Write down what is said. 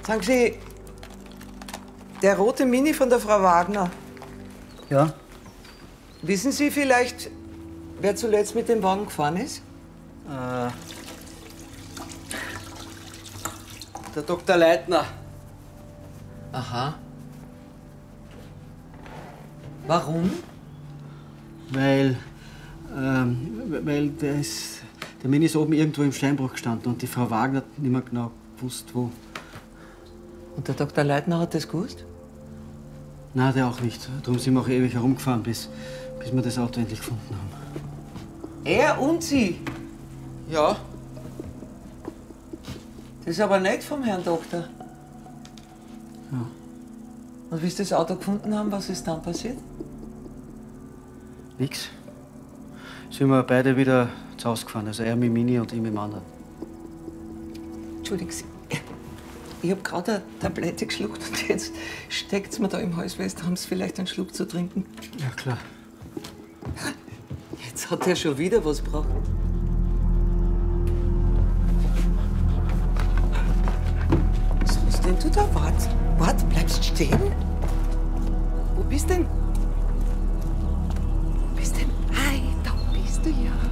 Sagen Sie, der rote Mini von der Frau Wagner. Ja? Wissen Sie vielleicht, wer zuletzt mit dem Wagen gefahren ist? Der Dr. Leitner. Aha. Warum? Weil der Mini ist oben irgendwo im Steinbruch gestanden und die Frau Wagner hat nicht mehr genau gewusst, wo. Und der Dr. Leitner hat das gewusst? Nein, der auch nicht. Darum sind wir auch ewig herumgefahren, bis wir das Auto endlich gefunden haben. Er und Sie? Ja? Das ist aber nett vom Herrn Doktor. Ja. Und wie Sie das Auto gefunden haben, was ist dann passiert? Nix. Sind wir beide wieder zu Hause gefahren. Also er mit dem Mini und ich mit dem anderen. Entschuldigen Sie, ich habe gerade eine Tablette geschluckt und jetzt steckt's mir da im Hals fest. Haben Sie vielleicht einen Schluck zu trinken? Ja, klar. Jetzt hat er schon wieder was gebraucht. Was hast denn du da? Wart, bleibst stehen? Wo bist denn? Wo bist denn? Ei, da bist du ja.